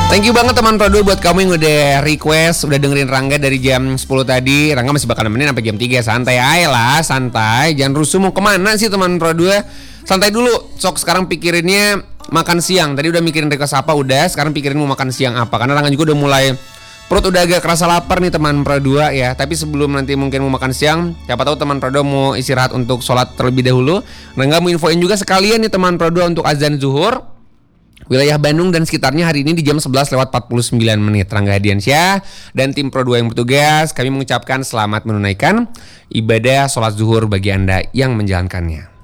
Thank you banget teman Pro 2 buat kamu yang udah request, udah dengerin Rangga dari jam 10 tadi. Rangga masih bakal nemenin sampai jam 3. Santai aja lah, santai. Jangan rusuh, mau kemana sih teman Pro 2? Santai dulu. Sok sekarang pikirinnya makan siang. Tadi udah mikirin request apa udah, sekarang pikirin mau makan siang apa. Karena Rangga juga udah mulai perut udah agak kerasa lapar nih teman Pro 2 ya. Tapi sebelum nanti mungkin mau makan siang, siapa tahu teman Pro 2 mau istirahat untuk sholat terlebih dahulu. Rangga mau infoin juga sekalian nih teman Pro 2 untuk azan zuhur. Wilayah Bandung dan sekitarnya hari ini di jam 11:49. Rangga Hadiansyah dan tim Pro 2 yang bertugas, kami mengucapkan selamat menunaikan ibadah sholat zuhur bagi Anda yang menjalankannya.